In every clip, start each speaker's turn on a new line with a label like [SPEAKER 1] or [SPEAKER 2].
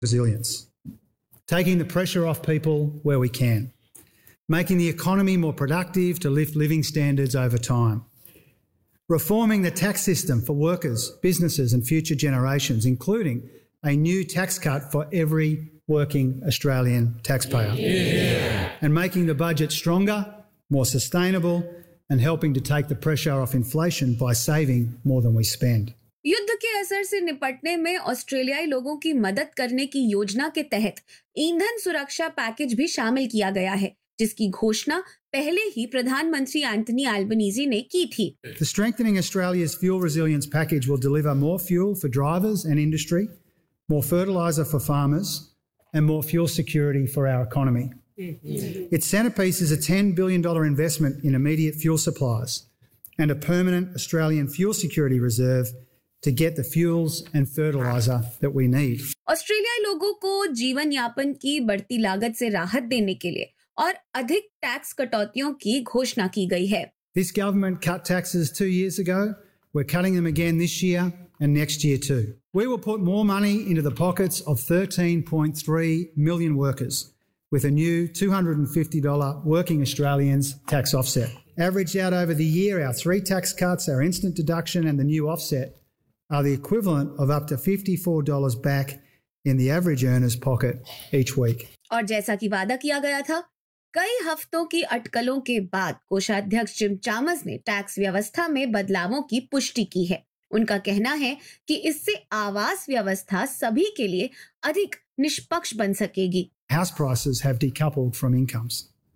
[SPEAKER 1] resilience, taking the pressure off people where we can, making the economy more productive to lift living standards over time, reforming the tax system for workers, businesses and future generations, including a new tax cut for every working Australian taxpayer, and making the budget stronger, more sustainable and helping to take the pressure off inflation by saving more than we spend.
[SPEAKER 2] युद्ध के असर से निपटने में ऑस्ट्रेलियाई लोगों की मदद करने की योजना के तहत ईंधन सुरक्षा पैकेज भी शामिल किया गया है, जिसकी घोषणा पहले ही प्रधानमंत्री एंथनी अल्बनीज़ी ने की थी।
[SPEAKER 1] The Strengthening Australia's Fuel Resilience Package will deliver more fuel for drivers and industry, more fertiliser for farmers and more fuel security for our economy. Its centrepiece is a $10 billion investment in immediate fuel supplies and a permanent Australian fuel security reserve to get the fuels and fertiliser that we need.
[SPEAKER 2] ऑस्ट्रेलियाई लोगों को जीवन यापन की बढ़ती लागत से राहत देने के लिए और अधिक टैक्स कटौतियों की घोषणा की गई है।
[SPEAKER 1] This government cut taxes 2 years ago. We're cutting them again this year and next year too. We will put more money into the pockets of 13.3 million workers with a new $250 working Australians tax offset. Averaged out over the year, our 3 tax cuts, our instant deduction and the new offset are the equivalent of up to $54 back in the average earner's pocket each week.
[SPEAKER 2] और जैसा कि वादा किया गया था, कई हफ्तों की अटकलों के बाद कोषाध्यक्ष जिम चामर्स ने टैक्स व्यवस्था में बदलावों की पुष्टि की है। उनका कहना है कि इससे आवास व्यवस्था सभी के लिए अधिक निष्पक्ष बन सकेगी।
[SPEAKER 1] House prices have decoupled from incomes.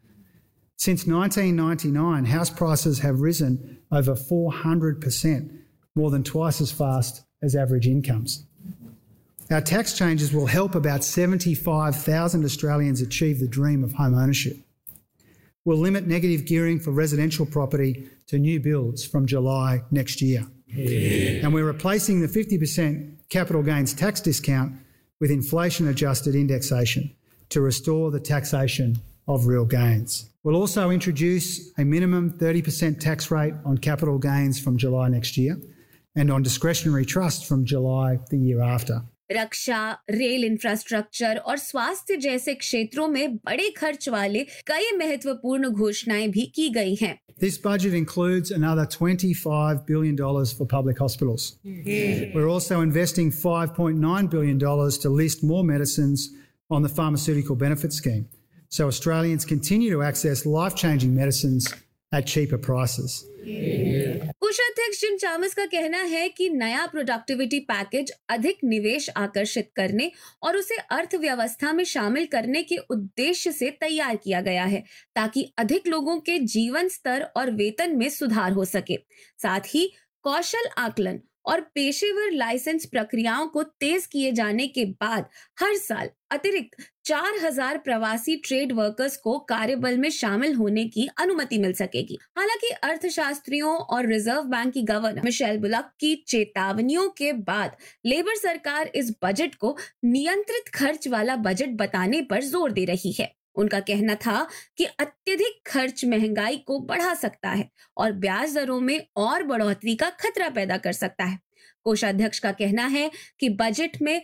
[SPEAKER 1] Since 1999, house prices have risen over 400%, more than twice as fast as average incomes. Our tax changes will help about 75,000 Australians achieve the dream of home ownership. We'll limit negative gearing for residential property to new builds from July next year. And we're replacing the 50% capital gains tax discount with inflation-adjusted indexation to restore the taxation of real gains. We'll also introduce a minimum 30% tax rate on capital gains from July next year and on discretionary trusts from July the year after.
[SPEAKER 2] Raksha, rail infrastructure और स्वास्थ्य जैसे क्षेत्रों में बड़े खर्च वाले कई महत्वपूर्ण घोषणाएं भी की गई हैं।
[SPEAKER 1] This budget includes another $25 billion for public hospitals. We're also investing $5.9 billion to list more medicines on the pharmaceutical benefit scheme, so Australians continue to access life-changing medicines at cheaper prices.
[SPEAKER 2] कोषाध्यक्ष gym Chalmers का कहना है कि नया productivity package अधिक निवेश आकर्षित करने और उसे अर्थव्यवस्था में शामिल करने के उद्देश्य से तैयार किया गया है, ताकि अधिक लोगों के जीवन स्तर और वेतन में सुधार हो सके। साथ ही कौशल आकलन और पेशेवर लाइसेंस प्रक्रियाओं को तेज किए जाने के बाद हर साल अतिरिक्त 4,000 प्रवासी ट्रेड वर्कर्स को कार्यबल में शामिल होने की अनुमति मिल सकेगी। हालांकि अर्थशास्त्रियों और रिजर्व बैंक की गवर्नर मिशेल बुलक की चेतावनियों के बाद लेबर सरकार इस बजट को नियंत्रित खर्च वाला बजट बताने पर जोर दे रही है। उनका कहना था कि अत्यधिक खर्च महंगाई को बढ़ा सकता है और ब्याज दरों में और बढ़ोतरी का खतरा पैदा कर सकता है। कोषाध्यक्ष का कहना है कि बजट में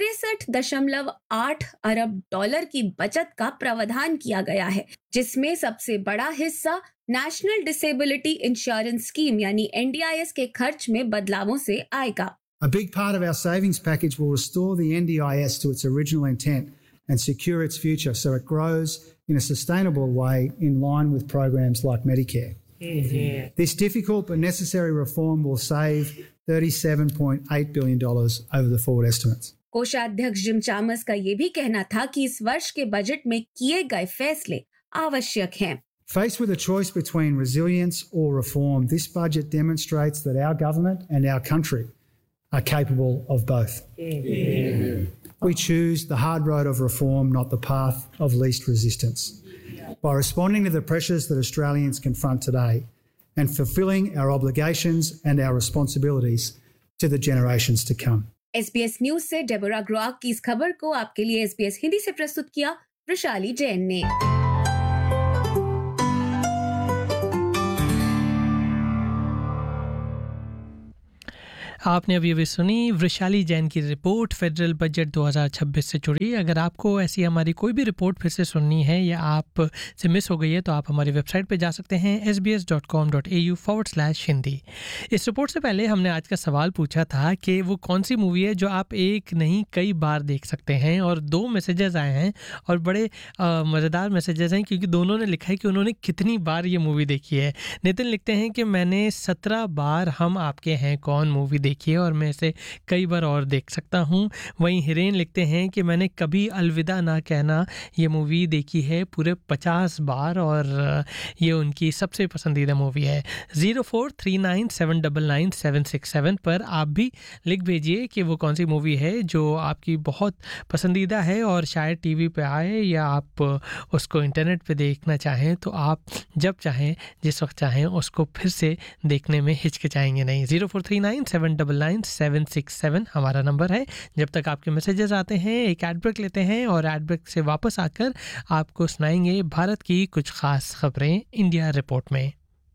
[SPEAKER 2] 63.8 अरब डॉलर की बचत का प्रावधान किया गया है, जिसमें सबसे बड़ा हिस्सा नेशनल डिसेबिलिटी इंश्योरेंस स्कीम यानी NDIS के खर्च में बदलावों से आएगा।
[SPEAKER 1] A big part of our savings package will restore the NDIS to its original intent and secure its future so it grows in a sustainable way in line with programs like Medicare. This difficult but necessary reform will save $37.8 billion over the forward estimates.
[SPEAKER 2] कोषाध्यक्ष gym Chalmers का ये भी कहना था कि इस वर्ष के बजट में किए गए फैसले आवश्यक हैं।
[SPEAKER 1] Faced with a choice between resilience or reform, this budget demonstrates that our government and our country are capable of both. We choose the hard road of reform, not the path of least resistance. By responding to the pressures that Australians confront today and fulfilling our obligations and our responsibilities to the generations to come.
[SPEAKER 2] SBS news से Deborah Grok की इस खबर को आपके लिए SBS Hindi से प्रस्तुत किया वृशाली जैन ने।
[SPEAKER 3] आपने अभी सुनी वृशाली जैन की रिपोर्ट फेडरल बजट 2026 से जुड़ी। अगर आपको ऐसी हमारी कोई भी रिपोर्ट फिर से सुननी है या आप से मिस हो गई है तो आप हमारी वेबसाइट पे जा सकते हैं sbs.com.au/hindi। इस रिपोर्ट से पहले हमने आज का सवाल पूछा था कि वो कौन सी मूवी है जो आप एक नहीं कई बार देख सकते हैं, और 2 मैसेजेस आए हैं और बड़े मज़ेदार मैसेजेस हैं क्योंकि दोनों ने लिखा है कि उन्होंने कितनी बार ये मूवी देखी है। नितिन लिखते हैं कि मैंने 17 बार हम आपके हैं कौन मूवी देखी है और मैं इसे कई बार और देख सकता हूँ। वहीं हिरेन लिखते हैं कि मैंने कभी अलविदा ना कहना ये मूवी देखी है पूरे 50 बार और ये उनकी सबसे पसंदीदा मूवी है। 0439799767 पर आप भी लिख भेजिए कि वो कौन सी मूवी है जो आपकी बहुत पसंदीदा है और शायद टीवी पे आए या आप उसको इंटरनेट पे देखना चाहें तो आप जब चाहें जिस वक्त चाहें उसको फिर से देखने में हिचकिचाएंगे नहीं। 0439799767 हमारा नंबर है। जब तक आपके मैसेजेस आते हैं एक एड ब्रेक लेते हैं और एड ब्रेक से वापस आकर आपको सुनाएंगे भारत की कुछ खास खबरें इंडिया रिपोर्ट में।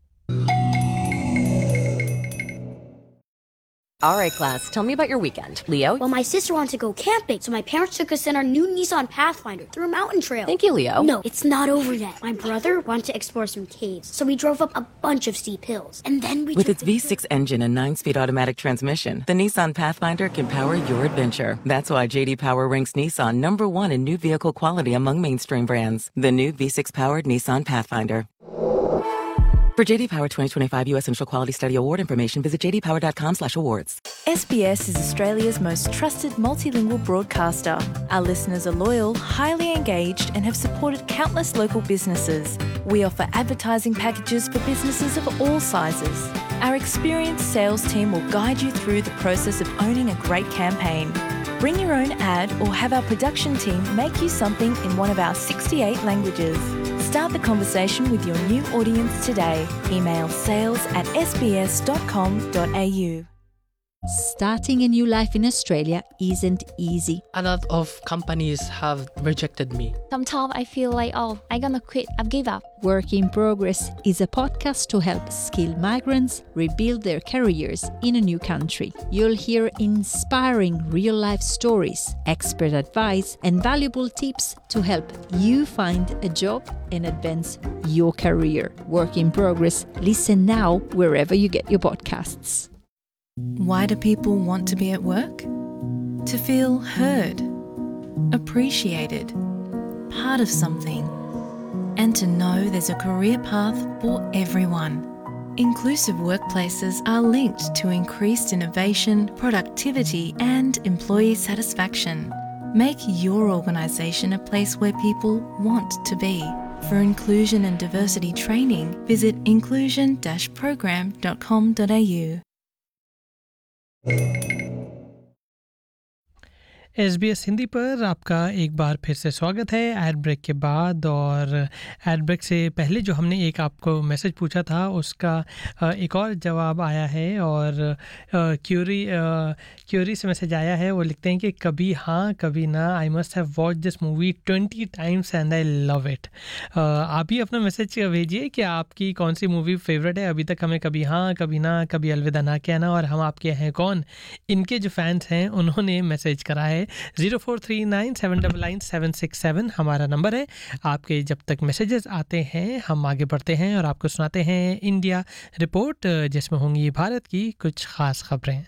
[SPEAKER 4] All right, class, tell me about your weekend. Leo?
[SPEAKER 5] Well, my sister wanted to go camping, so my parents took us in our new Nissan Pathfinder through a mountain trail.
[SPEAKER 4] Thank you, Leo.
[SPEAKER 5] No, it's not over yet. My brother wanted to explore some caves, so we drove up a bunch of steep hills. And then we
[SPEAKER 4] With its V6 engine and 9-speed automatic transmission, the Nissan Pathfinder can power your adventure. That's why J.D. Power ranks Nissan #1 in new vehicle quality among mainstream brands. The new V6-powered Nissan Pathfinder. For J.D. Power 2025 U.S. Initial Quality Study Award information, visit jdpower.com/awards.
[SPEAKER 6] SBS is Australia's most trusted multilingual broadcaster. Our listeners are loyal, highly engaged and have supported countless local businesses. We offer advertising packages for businesses of all sizes. Our experienced sales team will guide you through the process of owning a great campaign. Bring your own ad or have our production team make you something in one of our 68 languages. Start the conversation with your new audience today. Email sales@sbs.com.au.
[SPEAKER 7] Starting a new life in Australia isn't easy.
[SPEAKER 8] A lot of companies have rejected me.
[SPEAKER 9] Sometimes I feel like, I'm gonna quit, I've give up.
[SPEAKER 7] Work in Progress is a podcast to help skilled migrants rebuild their careers in a new country. You'll hear inspiring real-life stories, expert advice, and valuable tips to help you find a job and advance your career. Work in Progress. Listen now wherever you get your podcasts.
[SPEAKER 6] Why do people want to be at work? To feel heard, appreciated, part of something, and to know there's a career path for everyone. Inclusive workplaces are linked to increased innovation, productivity, and employee satisfaction. Make your organisation a place where people want to be. For inclusion and diversity training, visit inclusion-program.com.au.
[SPEAKER 3] SBS Hindi पर आपका एक बार फिर से स्वागत है add break के बाद। और एड ब्रेक से पहले जो हमने एक आपको मैसेज पूछा था उसका एक और जवाब आया है और क्यूरी से मैसेज आया है। वो लिखते हैं कि कभी हाँ कभी ना, I must have watch this movie 20 times and I love it. आप ही अपना मैसेज भेजिए कि आपकी कौन सी मूवी फेवरेट है। अभी तक हमें कभी हाँ कभी ना, कभी अलविदा ना कहना और हम आपके हैं कौन, इनके जो फैंस हैं उन्होंने मैसेज करा है। 0439799767 हमारा नंबर है। आपके जब तक मैसेजेस आते हैं हम आगे बढ़ते हैं और आपको सुनाते हैं इंडिया रिपोर्ट जिसमें होंगी भारत की कुछ खास खबरें।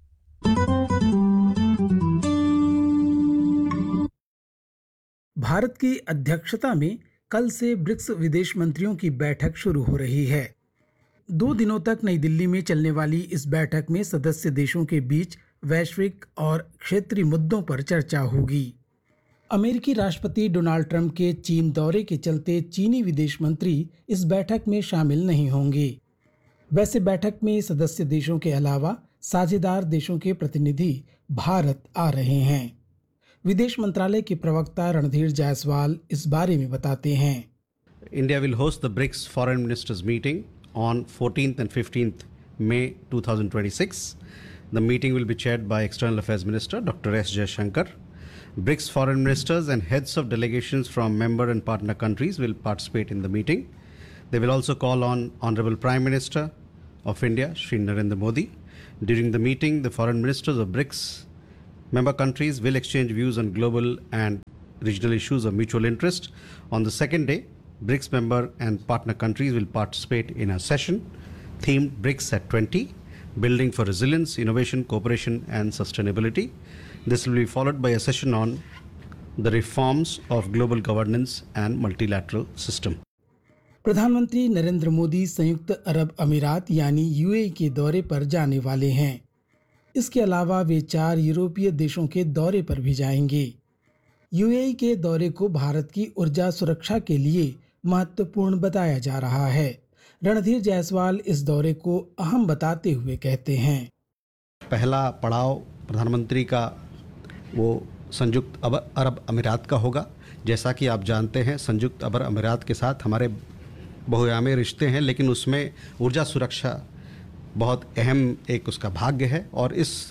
[SPEAKER 10] भारत की अध्यक्षता में कल से ब्रिक्स विदेश मंत्रियों की बैठक शुरू हो रही है। 2 दिनों तक नई दिल्ली में चलने वाली इस बैठक में सदस्य देशों के बीच वैश्विक और क्षेत्रीय मुद्दों पर चर्चा होगी। अमेरिकी राष्ट्रपति डोनाल्ड ट्रंप के चीन दौरे के चलते चीनी विदेश मंत्री इस बैठक में शामिल नहीं होंगे। वैसे बैठक में सदस्य देशों के अलावा साझेदार देशों के प्रतिनिधि भारत आ रहे हैं। विदेश मंत्रालय के प्रवक्ता रणधीर जायसवाल इस बारे में बताते हैं।
[SPEAKER 11] India will host the BRICS Foreign Ministers meeting on 14th and 15th May 2026. The meeting will be chaired by External Affairs Minister Dr. S. Jaishankar. BRICS foreign ministers and heads of delegations from member and partner countries will participate in the meeting. They will also call on Honorable Prime Minister of India, Shri Narendra Modi, During the meeting, the foreign ministers of BRICS member countries will exchange views on global and regional issues of mutual interest. On the second day, BRICS member and partner countries will participate in a session themed BRICS at 20, Building for Resilience, Innovation, Cooperation and Sustainability. This will be followed by a session on the reforms of global governance and multilateral system.
[SPEAKER 10] प्रधानमंत्री नरेंद्र मोदी संयुक्त अरब अमीरात यानी UAE के दौरे पर जाने वाले हैं। इसके अलावा वे 4 यूरोपीय देशों के दौरे पर भी जाएंगे। यूएई के दौरे को भारत की ऊर्जा सुरक्षा के लिए महत्वपूर्ण बताया जा रहा है। रणधीर जायसवाल इस दौरे को अहम बताते हुए कहते हैं,
[SPEAKER 11] पहला पड़ाव प्रधानमंत्री का वो संयुक्त अरब अमीरात का होगा। जैसा कि आप जानते हैं, संयुक्त अरब अमीरात के साथ हमारे बहुआयामी रिश्ते हैं, लेकिन उसमें ऊर्जा सुरक्षा बहुत अहम एक उसका भाग्य है। और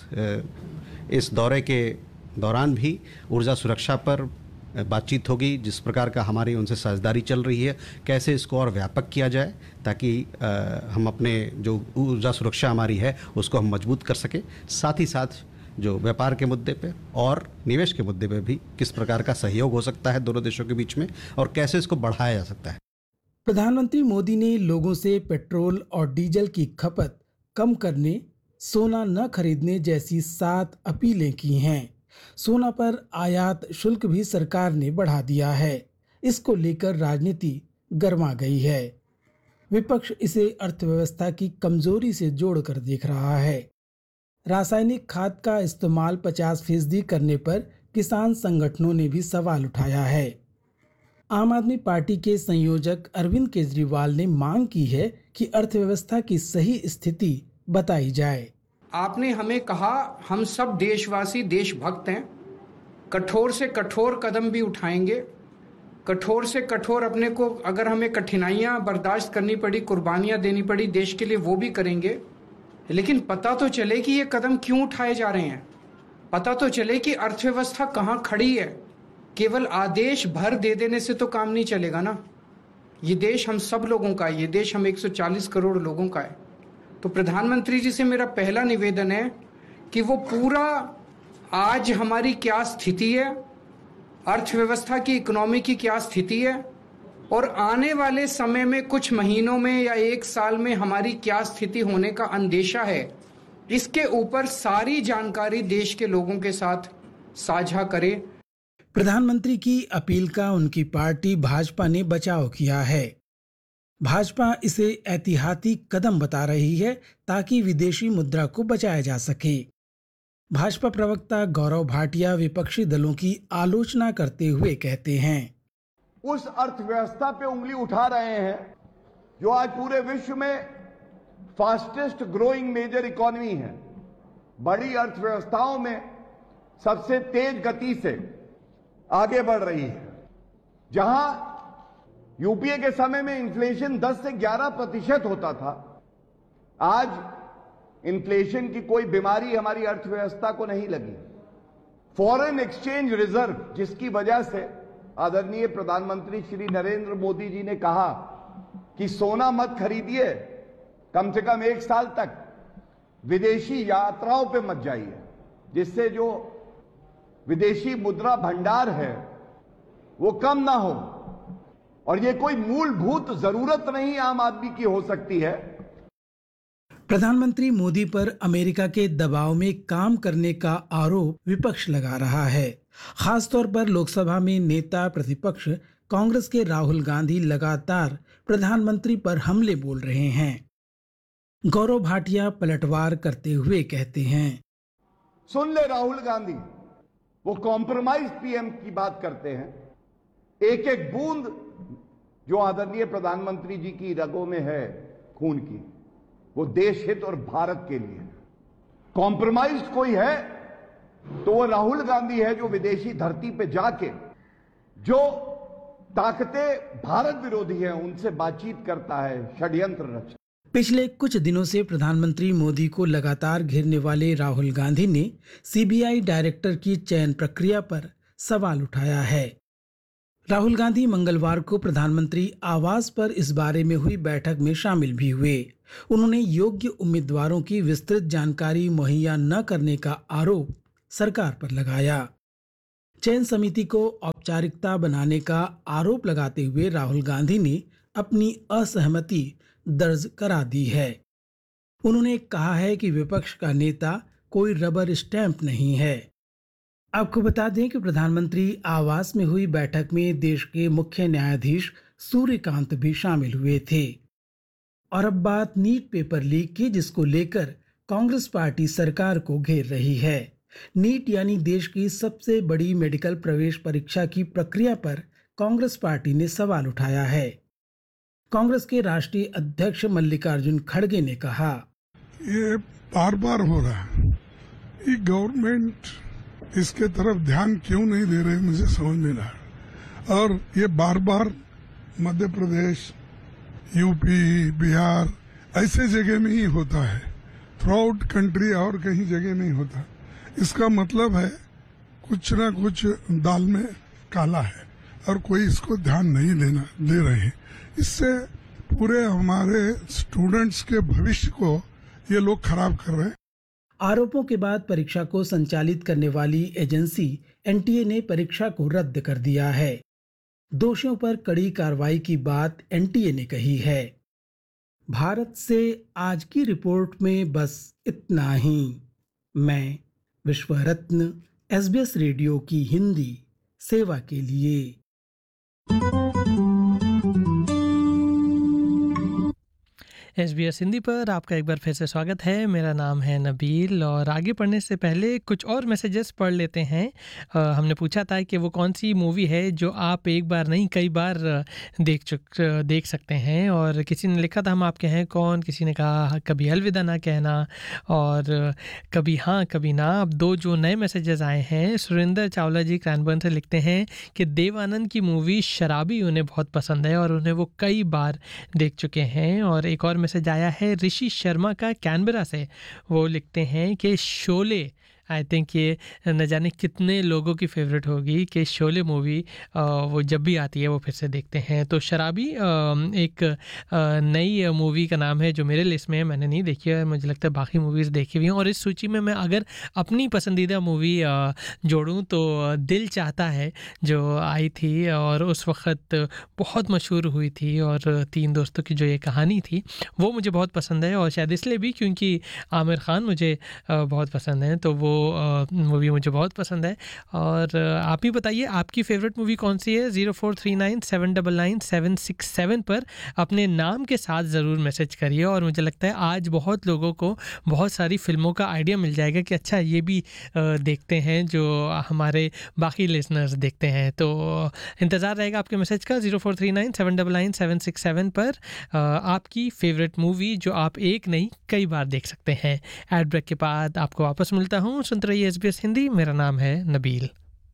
[SPEAKER 11] इस दौरे के दौरान भी ऊर्जा सुरक्षा पर बातचीत होगी। जिस प्रकार का हमारी उनसे साझेदारी चल रही है, कैसे इसको और व्यापक किया जाए ताकि हम अपने जो ऊर्जा सुरक्षा हमारी है उसको हम मजबूत कर सकें। साथ ही साथ जो व्यापार के मुद्दे पे और निवेश के मुद्दे पे भी किस प्रकार का सहयोग हो सकता है दोनों देशों के बीच में और कैसे इसको बढ़ाया जा सकता है।
[SPEAKER 10] प्रधानमंत्री मोदी ने लोगों से पेट्रोल और डीजल की खपत कम करने, सोना न खरीदने जैसी 7 अपीलें की हैं। सोना पर आयात शुल्क भी सरकार ने बढ़ा दिया है। इसको लेकर राजनीति गर्मा गई है। विपक्ष इसे अर्थव्यवस्था की कमजोरी से जोड़कर देख रहा है। रासायनिक खाद का इस्तेमाल 50% करने पर किसान संगठनों ने भी सवाल उठाया है। आम आदमी पार्टी के संयोजक अरविंद केजरीवाल ने मांग की है कि अर्थव्यवस्था की सही स्थिति बताई जाए।
[SPEAKER 12] आपने हमें कहा हम सब देशवासी देशभक्त हैं, कठोर से कठोर कदम भी उठाएंगे, कठोर से कठोर अपने को अगर हमें कठिनाइयां बर्दाश्त करनी पड़ी, कुर्बानियां देनी पड़ी देश के लिए वो भी करेंगे। लेकिन पता तो चले कि ये कदम क्यों उठाए जा रहे हैं, पता तो चले कि अर्थव्यवस्था कहाँ खड़ी है। केवल आदेश भर दे देने से तो काम नहीं चलेगा ना। ये देश हम सब लोगों का है, ये देश हम 140 करोड़ लोगों का है। तो प्रधानमंत्री जी से मेरा पहला निवेदन है कि वो पूरा आज हमारी क्या स्थिति है, अर्थव्यवस्था की, इकोनॉमी की क्या स्थिति है और आने वाले समय में कुछ महीनों में या 1 साल में हमारी क्या स्थिति होने का अंदेशा है, इसके ऊपर सारी जानकारी देश के लोगों के साथ साझा करे।
[SPEAKER 10] प्रधानमंत्री की अपील का उनकी पार्टी भाजपा ने बचाव किया है। भाजपा इसे ऐतिहाती कदम बता रही है ताकि विदेशी मुद्रा को बचाया जा सके। भाजपा प्रवक्ता गौरव भाटिया विपक्षी दलों की आलोचना करते हुए कहते हैं,
[SPEAKER 13] उस अर्थव्यवस्था पे उंगली उठा रहे हैं जो आज पूरे विश्व में फास्टेस्ट ग्रोइंग मेजर इकोनॉमी है। बड़ी अर्थव्यवस्थाओं में सबसे तेज गति से आगे बढ़ रही है। जहां यूपीए के समय में इन्फ्लेशन 10 से 11% होता था, आज इन्फ्लेशन की कोई बीमारी हमारी अर्थव्यवस्था को नहीं लगी। फॉरेन एक्सचेंज रिजर्व, जिसकी वजह से आदरणीय प्रधानमंत्री श्री नरेंद्र मोदी जी ने कहा कि सोना मत खरीदिए, कम से कम 1 साल तक विदेशी यात्राओं पे मत जाइए, जिससे जो विदेशी मुद्रा भंडार है वो कम ना हो। और ये कोई मूलभूत जरूरत नहीं आम आदमी की हो सकती है।
[SPEAKER 10] प्रधानमंत्री मोदी पर अमेरिका के दबाव में काम करने का आरोप विपक्ष लगा रहा है। खासतौर पर लोकसभा में नेता प्रतिपक्ष कांग्रेस के राहुल गांधी लगातार प्रधानमंत्री पर हमले बोल रहे हैं। गौरव भाटिया पलटवार करते हुए कहते हैं,
[SPEAKER 13] सुन ले राहुल गांधी, वो कॉम्प्रोमाइज पीएम की बात करते हैं। एक एक बूंद जो आदरणीय प्रधानमंत्री जी की रगों में है खून की, वो देश हित और भारत के लिए। कॉम्प्रोमाइज कोई है तो वो राहुल गांधी है, जो विदेशी धरती पे जाके जो ताकतें भारत विरोधी हैं उनसे बातचीत करता है, षड्यंत्र रचता।
[SPEAKER 10] पिछले कुछ दिनों से प्रधानमंत्री मोदी को लगातार घेरने वाले राहुल गांधी ने सीबीआई डायरेक्टर की चयन प्रक्रिया पर सवाल उठाया है। राहुल गांधी मंगलवार को प्रधानमंत्री आवास पर इस बारे में हुई बैठक में शामिल भी हुए। उन्होंने योग्य उम्मीदवारों की विस्तृत जानकारी मुहैया न करने का आरोप सरकार पर लगाया। चयन समिति को औपचारिकता बनाने का आरोप लगाते हुए राहुल गांधी ने अपनी असहमति दर्ज करा दी है। उन्होंने कहा है कि विपक्ष का नेता कोई रबर स्टैंप नहीं है। आपको बता दें कि प्रधानमंत्री आवास में हुई बैठक में देश के मुख्य न्यायाधीश सूर्यकांत भी शामिल हुए थे। और अब बात नीट पेपर लीक की, जिसको लेकर कांग्रेस पार्टी सरकार को घेर रही है। नीट यानी देश की सबसे बड़ी मेडिकल प्रवेश परीक्षा की प्रक्रिया पर कांग्रेस पार्टी ने सवाल उठाया है। कांग्रेस के राष्ट्रीय अध्यक्ष मल्लिकार्जुन खड़गे ने कहा,
[SPEAKER 14] ये बार बार हो रहा है, ये गवर्नमेंट इसके तरफ ध्यान क्यों नहीं दे रहे, मुझे समझ नहीं रहा। और ये बार बार मध्य प्रदेश, यूपी, बिहार ऐसे जगह में ही होता है, थ्रू आउट कंट्री और कहीं जगह नहीं होता। इसका मतलब है कुछ ना कुछ दाल में काला है और कोई इसको ध्यान नहीं दे रहे हैं। इससे पूरे हमारे स्टूडेंट्स के भविष्य को ये लोग खराब कर रहे हैं।
[SPEAKER 10] आरोपों के बाद परीक्षा को संचालित करने वाली एजेंसी एनटीए ने परीक्षा को रद्द कर दिया है। दोषियों पर कड़ी कार्रवाई की बात एनटीए ने कही है। भारत से आज की रिपोर्ट में बस इतना ही। मैं विश्वरत्न, SBS रेडियो की हिंदी सेवा के लिए।
[SPEAKER 3] SBS हिंदी पर आपका एक बार फिर से स्वागत है। मेरा नाम है नबील और आगे पढ़ने से पहले कुछ और मैसेजेस पढ़ लेते हैं। हमने पूछा था कि वो कौन सी मूवी है जो आप एक बार नहीं कई बार देख सकते हैं, और किसी ने लिखा था हम आपके हैं कौन, किसी ने कहा कभी अलविदा ना कहना और कभी हाँ कभी ना। अब दो जो नए मैसेजेस आए हैं, सुरेंद्र चावला जी क्रैनबर्न से लिखते हैं कि देव आनंद की मूवी शराबी उन्हें बहुत पसंद है और उन्हें वो कई बार देख चुके हैं। और एक और मैसेज आया है ऋषि शर्मा का कैनबरा से, वो लिखते हैं कि शोले, आई थिंक ये न जाने कितने लोगों की फेवरेट होगी कि शोले मूवी वो जब भी आती है वो फिर से देखते हैं। तो शराबी एक नई मूवी का नाम है जो मेरे लिस्ट में है, मैंने नहीं देखी है, मुझे लगता है बाकी मूवीज़ देखी हुई हैं। और इस सूची में मैं अगर अपनी पसंदीदा मूवी जोड़ूं तो दिल चाहता है जो आई थी और उस वक्त बहुत मशहूर हुई थी, और तीन दोस्तों की जो ये कहानी थी वो मुझे बहुत पसंद है, और शायद इसलिए भी क्योंकि आमिर खान मुझे बहुत पसंद है, तो वो मूवी मुझे बहुत पसंद है। और आप ही बताइए आपकी फ़ेवरेट मूवी कौन सी है। 0439799767 पर अपने नाम के साथ ज़रूर मैसेज करिए, और मुझे लगता है आज बहुत लोगों को बहुत सारी फ़िल्मों का आइडिया मिल जाएगा कि अच्छा ये भी देखते हैं जो हमारे बाकी लिसनर्स देखते हैं। तो इंतज़ार रहेगा आपके मैसेज का 0439799767 पर आपकी फ़ेवरेट मूवी जो आप एक नहीं कई बार देख सकते हैं। एड ब्रेक के बाद आपको वापस मिलता हूँ। सुनते रहिए SBS हिंदी। मेरा नाम है Nabeel.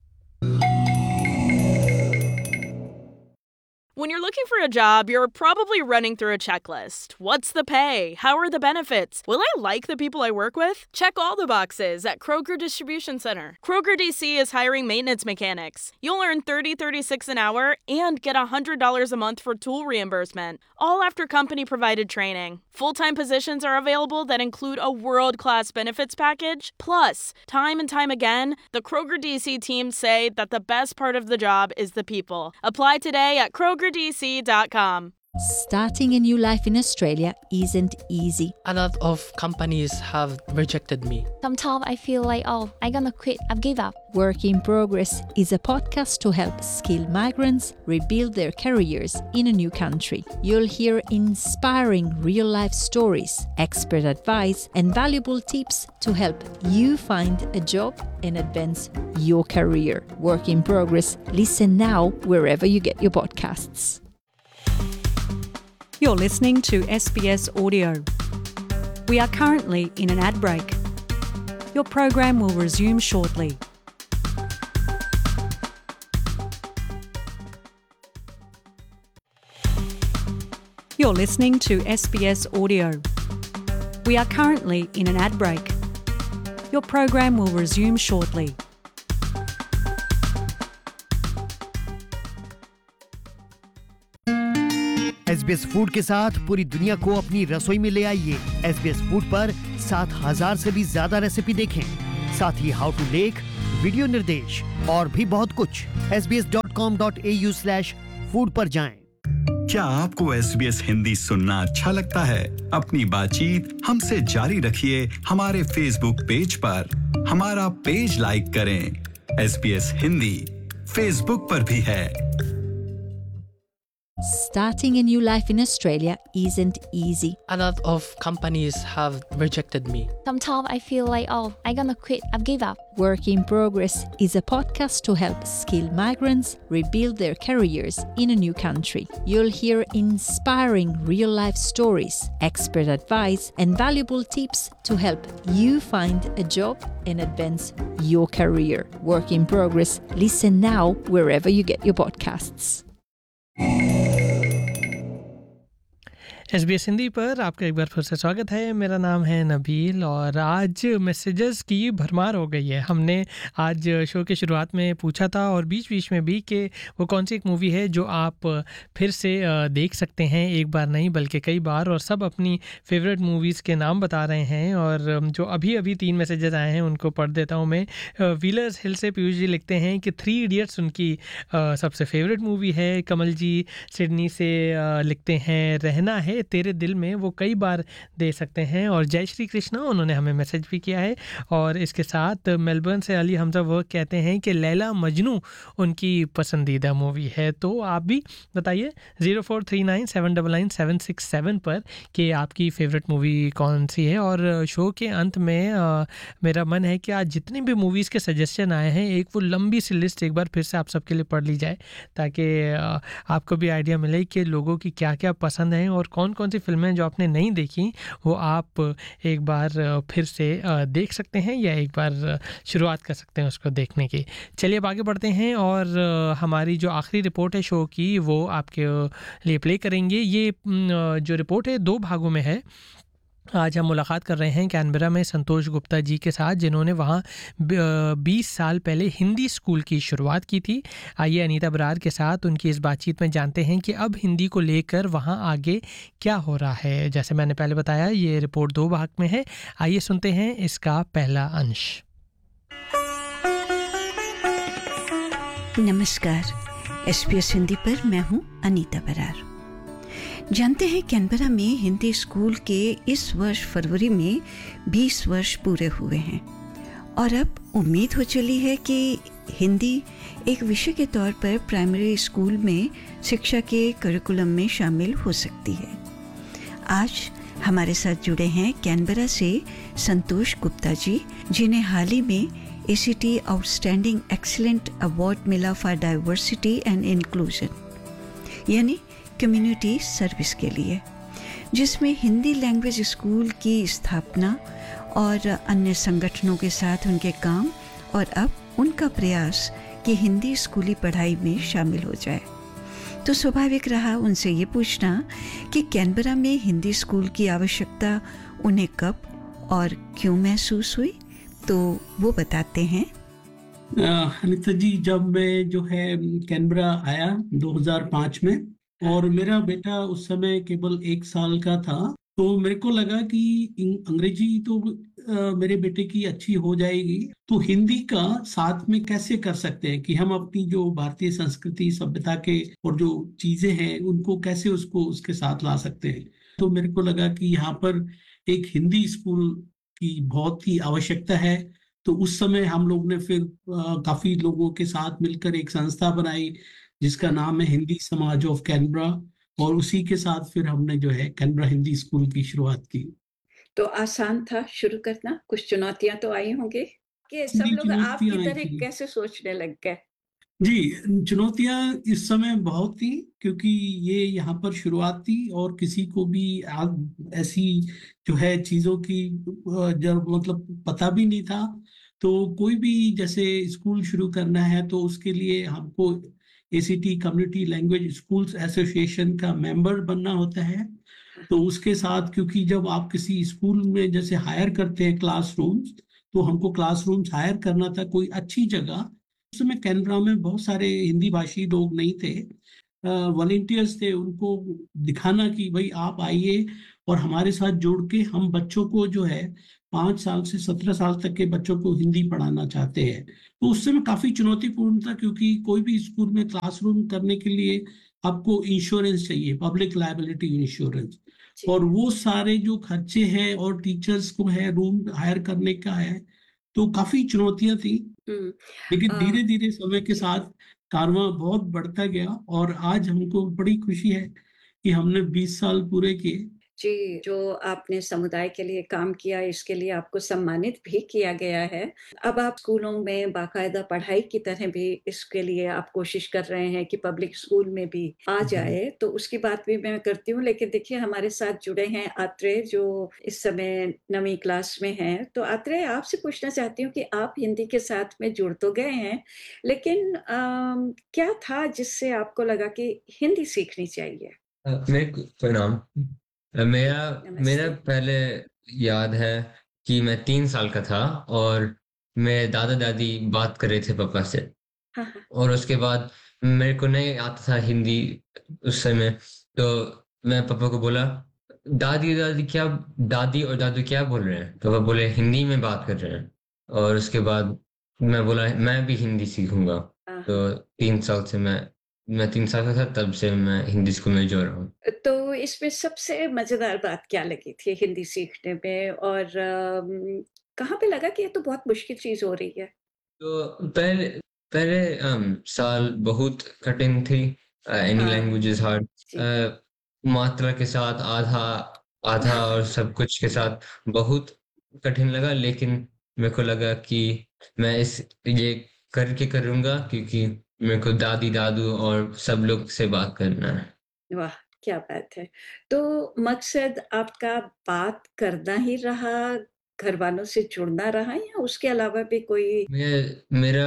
[SPEAKER 15] When you're looking for a job, you're probably running through a checklist. What's the pay? How are the benefits? Will I like the people I work with? Check all the boxes at Kroger Distribution Center. Kroger DC is hiring maintenance mechanics. You'll earn $30.36 an hour and get $100 a month for tool reimbursement, all after company-provided training. Full-time positions are available that include a world-class benefits package. Plus, time and time again, the Kroger DC team say that the best part of the job is the people. Apply today at KrogerDC.com.
[SPEAKER 7] Starting a new life in Australia isn't easy.
[SPEAKER 8] A lot of companies have rejected me.
[SPEAKER 9] Sometimes I feel like, I'm gonna quit. I've given up.
[SPEAKER 7] Work in Progress is a podcast to help skilled migrants rebuild their careers in a new country. You'll hear inspiring real-life stories, expert advice, and valuable tips to help you find a job and advance your career. Work in Progress. Listen now wherever you get your podcasts.
[SPEAKER 16] You're listening to SBS Audio. We are currently in an ad break. Your program will resume shortly. You're listening to SBS Audio. We are currently in an ad break. Your program will resume shortly.
[SPEAKER 17] SBS food के साथ पूरी दुनिया को अपनी रसोई में ले आइए। SBS फूड पर 7000 से भी ज्यादा रेसिपी देखें, साथ ही हाउ टू लेख, वीडियो निर्देश और भी बहुत कुछ। sbs.com.au/food पर जाएं।
[SPEAKER 18] क्या आपको SBS हिंदी सुनना अच्छा लगता है? अपनी बातचीत हमसे जारी रखिए हमारे फेसबुक पेज पर। हमारा पेज लाइक करें। SBS हिंदी फेसबुक पर भी है।
[SPEAKER 7] Starting a new life in Australia isn't easy.
[SPEAKER 8] A lot of companies have rejected me.
[SPEAKER 9] Sometimes I feel like, I'm gonna quit, I've give up.
[SPEAKER 7] Work in Progress is a podcast to help skilled migrants rebuild their careers in a new country. You'll hear inspiring real-life stories, expert advice, and valuable tips to help you find a job and advance your career. Work in Progress. Listen now wherever you get your podcasts.
[SPEAKER 3] SBS Hindi पर आपका एक बार फिर से स्वागत है। मेरा नाम है नबील और आज मैसेजेस की भरमार हो गई है। हमने आज शो के शुरुआत में पूछा था और बीच बीच में भी कि वो कौन सी एक मूवी है जो आप फिर से देख सकते हैं, एक बार नहीं बल्कि कई बार, और सब अपनी फेवरेट मूवीज़ के नाम बता रहे हैं। और जो अभी अभी 3 मैसेजेस आए हैं उनको पढ़ देता हूँ मैं। व्हीलर्स हिल से पीयूष जी लिखते हैं कि 3 इडियट्स उनकी सबसे फेवरेट मूवी है। कमल जी सिडनी से लिखते हैं रहना है तेरे दिल में, वो कई बार दे सकते हैं। और जय श्री कृष्णा, उन्होंने हमें मैसेज भी किया है। और इसके साथ मेलबर्न से अली हमजा वर्क कहते हैं कि लैला मजनू उनकी पसंदीदा मूवी है। तो आप भी बताइए 0439799767 पर कि आपकी फेवरेट मूवी कौन सी है। और शो के अंत में मेरा मन है कि आज जितने भी मूवीज़ के सजेशन आए हैं एक वो लंबी सी लिस्ट एक बार फिर से आप सबके लिए पढ़ ली जाए, ताकि आपको भी आइडिया मिले कि लोगों की क्या क्या पसंद है और कौन कौन सी फिल्में जो आपने नहीं देखी वो आप एक बार फिर से देख सकते हैं या एक बार शुरुआत कर सकते हैं उसको देखने की। चलिए अब आगे बढ़ते हैं और हमारी जो आखिरी रिपोर्ट है शो की वो आपके लिए प्ले करेंगे। ये जो रिपोर्ट है 2 भागों में है। आज हम मुलाकात कर रहे हैं कैनबरा में संतोष गुप्ता जी के साथ, जिन्होंने वहाँ 20 साल पहले हिंदी स्कूल की शुरुआत की थी। आइए अनीता बरार के साथ उनकी इस बातचीत में जानते हैं कि अब हिंदी को लेकर वहाँ आगे क्या हो रहा है। जैसे मैंने पहले बताया ये रिपोर्ट 2 भाग में है। आइए सुनते हैं इसका पहला अंश।
[SPEAKER 19] नमस्कार, SBS हिंदी पर मैं हूँ अनीता बरार। जानते हैं कैनबरा में हिंदी स्कूल के इस वर्ष फरवरी में 20 वर्ष पूरे हुए हैं और अब उम्मीद हो चली है कि हिंदी एक विषय के तौर पर प्राइमरी स्कूल में शिक्षा के करिकुलम में शामिल हो सकती है। आज हमारे साथ जुड़े हैं कैनबरा से संतोष गुप्ता जी, जिन्हें हाल ही में ACT आउटस्टैंडिंग एक्सीलेंट अवार्ड मिला फॉर डाइवर्सिटी एंड इंक्लूजन, यानी कम्युनिटी सर्विस के लिए, जिसमें हिंदी लैंग्वेज स्कूल की स्थापना और अन्य संगठनों के साथ उनके काम और अब उनका प्रयास कि हिंदी स्कूली पढ़ाई में शामिल हो जाए। तो स्वाभाविक रहा उनसे ये पूछना कि कैनबरा में हिंदी स्कूल की आवश्यकता उन्हें कब और क्यों महसूस हुई, तो वो बताते हैं।
[SPEAKER 20] अनिता जी, जब मैं जो है कैनबरा आया 2005 में और मेरा बेटा उस समय केवल 1 साल का था, तो मेरे को लगा कि अंग्रेजी तो मेरे बेटे की अच्छी हो जाएगी, तो हिंदी का साथ में कैसे कर सकते हैं कि हम अपनी जो भारतीय संस्कृति सभ्यता के और जो चीजें हैं उनको कैसे उसके साथ ला सकते हैं। तो मेरे को लगा कि यहाँ पर एक हिंदी स्कूल की बहुत ही आवश्यकता है। तो उस समय हम लोग ने फिर काफी लोगों के साथ मिलकर एक संस्था बनाई जिसका नाम है हिंदी समाज ऑफ कैनबरा, और उसी के साथ फिर हमने जो है कैनबरा हिंदी स्कूल की शुरुआत की।
[SPEAKER 21] तो आसान था शुरू करना? कुछ चुनौतियां तो आई होंगी कि सब लोग आपकी तरह कैसे सोचने लग गए?
[SPEAKER 20] जी, चुनौतियां इस समय बहुत थी क्योंकि ये यहाँ पर शुरुआत थी और किसी को भी ऐसी जो है चीजों की मतलब पता भी नहीं था। तो कोई भी जैसे स्कूल शुरू करना है तो उसके लिए हमको ACT community language schools association का मेंबर बनना होता है। तो उसके साथ क्योंकि जब आप किसी स्कूल में जैसे हायर करते हैं क्लासरूम्स, तो हमको क्लासरूम्स हायर करना था कोई अच्छी जगह। उस समय कैनबरा में बहुत सारे हिंदी भाषी लोग नहीं थे, वॉलंटियर्स थे, उनको दिखाना कि भाई आप आइए और हमारे साथ जुड़ के हम बच्चों को जो है 5 साल से 17 साल तक के बच्चों को हिंदी पढ़ाना चाहते हैं। तो उस समय काफ़ी चुनौतीपूर्ण था, क्योंकि कोई भी स्कूल में क्लासरूम करने के लिए आपको इंश्योरेंस चाहिए, पब्लिक लायबिलिटी इंश्योरेंस, और वो सारे जो खर्चे हैं और टीचर्स को है रूम हायर करने का है, तो काफ़ी चुनौतियाँ थी। लेकिन धीरे धीरे समय के साथ कारवां बहुत बढ़ता गया और आज हमको बड़ी खुशी है कि हमने 20 साल पूरे किए।
[SPEAKER 21] जी, जो आपने समुदाय के लिए काम किया, इसके लिए आपको सम्मानित भी किया गया है। अब आप स्कूलों में बाकायदा पढ़ाई की तरह भी इसके लिए आप कोशिश कर रहे हैं कि पब्लिक स्कूल में भी आ जाए, तो उसकी बात भी मैं करती हूँ। लेकिन देखिए, हमारे साथ जुड़े हैं आत्रेय, जो इस समय 9वीं क्लास में हैं। तो आत्रेय, आपसे पूछना चाहती हूँ कि आप हिंदी के साथ में जुड़ तो गए हैं, लेकिन क्या था जिससे आपको लगा कि हिंदी सीखनी चाहिए?
[SPEAKER 1] प्रणाम। मेरा पहले याद है कि मैं 3 साल का था और मेरे दादा दादी बात कर रहे थे पापा से, और उसके बाद मेरे को नहीं आता था हिंदी उस समय, तो मैं पापा को बोला दादी और दादू क्या बोल रहे हैं? पापा बोले हिंदी में बात कर रहे हैं, और उसके बाद मैं बोला मैं भी हिंदी सीखूंगा। तो 3 साल से मैं 3 साल का था, तब से मैं हिंदी स्कूल में जोड़ रहा हूँ।
[SPEAKER 21] तो इसमें सबसे मजेदार बात क्या लगी थी हिंदी सीखने में, और कहाँ पे लगा कि ये तो बहुत मुश्किल चीज हो रही है?
[SPEAKER 1] तो पहले साल बहुत कठिन थी। Any language is hard. मात्रा के साथ आधा और सब कुछ के साथ बहुत कठिन लगा, लेकिन मेरे को लगा कि मैं ये करके करूँगा, क्योंकि मेरे को दादी दादू और सब लोग से बात करना है।
[SPEAKER 21] वाह, क्या बात है। तो मकसद आपका बात करना ही रहा, घर वालों से जुड़ना रहा, या उसके अलावा भी कोई?
[SPEAKER 1] मेरा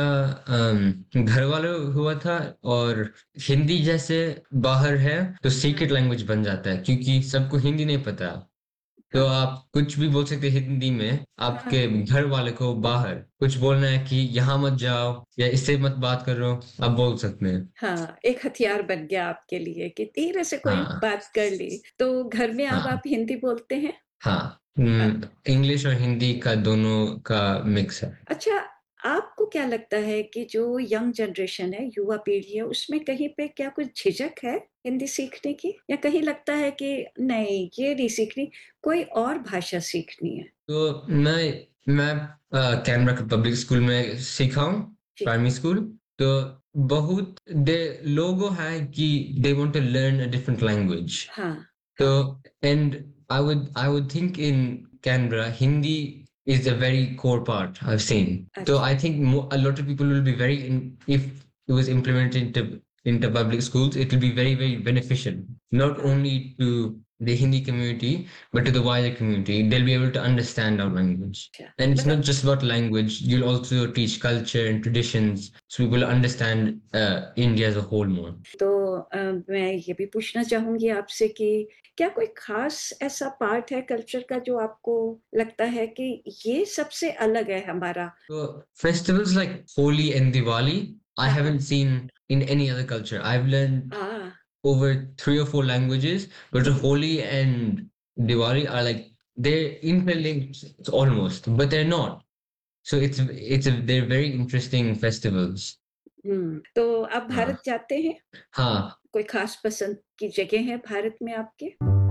[SPEAKER 1] घर वालों हुआ था, और हिंदी जैसे बाहर है तो सीक्रेट लैंग्वेज बन जाता है, क्योंकि सबको हिंदी नहीं पता, तो आप कुछ भी बोल सकते हैं हिंदी में। आपके घर वाले को बाहर कुछ बोलना है कि यहाँ मत जाओ या इससे मत बात करो, आप बोल सकते हैं।
[SPEAKER 21] हाँ, एक हथियार बन गया आपके लिए कि धीरे से कोई बात कर ली। तो घर में अब आप हिंदी बोलते हैं?
[SPEAKER 1] हाँ, इंग्लिश और हिंदी का दोनों का मिक्स है।
[SPEAKER 21] अच्छा, आपको क्या लगता है कि जो यंग जनरेशन है, युवा पीढ़ी है, उसमें कहीं पे क्या कुछ झिझक है हिंदी सीखने की, या कहीं लगता है कि नहीं ये नहीं सीखनी, कोई और भाषा सीखनी है?
[SPEAKER 1] तो मैं कैनबरा के पब्लिक स्कूल में सीखा हूँ, प्राइमरी स्कूल। तो बहुत लोगों है कि they want to learn a different language. तो and I would think in Canberra, Hindi is a very core part I've seen. So I think a lot of people will be if it was implemented into public schools, it will be very, very beneficial, not only to the Hindi community, but to the wider community. They'll be able to understand our language. And it's not just about language, you'll also teach culture and traditions, so people understand India as a whole more.
[SPEAKER 21] तो मैं ये भी पूछना चाहूंगी आपसे कि क्या कोई खास ऐसा पार्ट है कल्चर का जो आपको लगता है कि ये सबसे अलग है हमारा?
[SPEAKER 1] So festivals like Holi and Diwali, I haven't seen in any other culture. I've learned over 3 or 4 languages, but Holi and Diwali are like they're interlinked almost, but they're not. So they're very interesting festivals.
[SPEAKER 21] तो आप भारत जाते हैं?
[SPEAKER 1] हाँ।
[SPEAKER 21] कोई खास पसंद की जगह है भारत में आपके?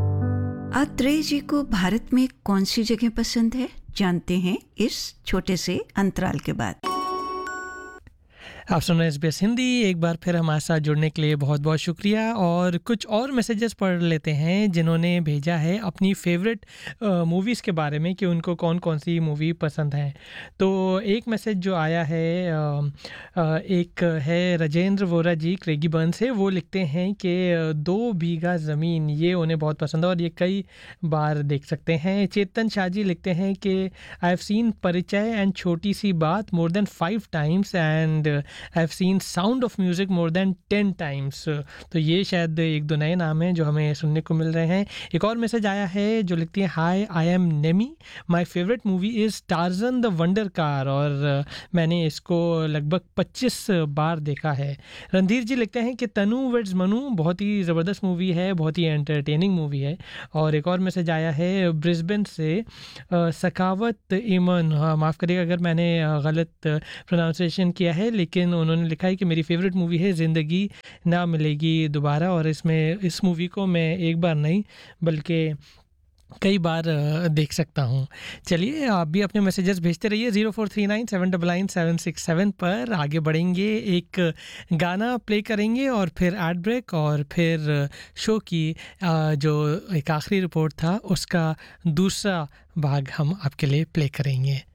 [SPEAKER 19] आत्रेय जी को भारत में कौन सी जगह पसंद है, जानते हैं इस छोटे से अंतराल के बाद।
[SPEAKER 3] आप सुन रहे हैं SBS हिंदी। एक बार फिर हमारे साथ जुड़ने के लिए बहुत बहुत शुक्रिया। और कुछ और मैसेजेस पढ़ लेते हैं जिन्होंने भेजा है अपनी फेवरेट मूवीज़ के बारे में कि उनको कौन कौन सी मूवी पसंद है। तो एक मैसेज जो आया है एक है राजेंद्र वोरा जी क्रेगीबर्न से। वो लिखते हैं कि 2 बीघा ज़मीन ये उन्हें बहुत पसंद है और ये कई बार देख सकते हैं। चेतन शाह जी लिखते हैं कि आई हैव सीन परिचय एंड छोटी सी बात more than 5 times, and I have seen sound of music more than 10 times. तो ये शायद एक दो नए नाम हैं जो हमें सुनने को मिल रहे हैं। एक और मैसेज आया है जो लिखती है, हाय I am Nemi, my favourite movie is Tarzan the wonder car, और मैंने इसको लगभग 25 बार देखा है। रणधीर जी लिखते हैं कि तनु वेड्स मनु बहुत ही ज़बरदस्त मूवी है, बहुत ही एंटरटेनिंग मूवी है। और एक और मैसेज आया है ब्रिस्बेन से, सखावत ईमन, हाँ माफ़ करिएगा अगर मैंने गलत प्रोनाउंसिएशन किया है, लेकिन उन्होंने लिखा है कि मेरी फेवरेट मूवी है ज़िंदगी ना मिलेगी दोबारा, और इस मूवी को मैं एक बार नहीं बल्कि कई बार देख सकता हूँ। चलिए आप भी अपने मैसेजेस भेजते रहिए 0439799767 पर। आगे बढ़ेंगे, एक गाना प्ले करेंगे और फिर एड ब्रेक, और फिर शो की जो एक आखिरी रिपोर्ट था उसका दूसरा भाग हम आपके लिए प्ले करेंगे।